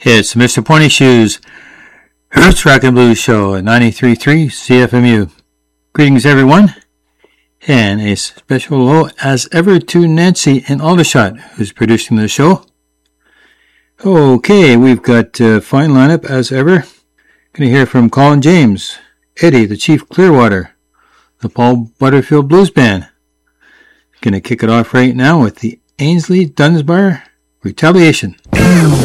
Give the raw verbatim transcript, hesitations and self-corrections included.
It's Mister Pointy Shoes, Roots Rock and Blues Show at ninety-three point three C F M U. Greetings, everyone, and a special hello as ever to Nancy in Aldershot, who's producing the show. Okay, we've got a fine lineup as ever. Going to hear from Colin James, Eddie, the Chief Clearwater, the Paul Butterfield Blues Band. Going to kick it off right now with the Ainsley Dunsbar Retaliation.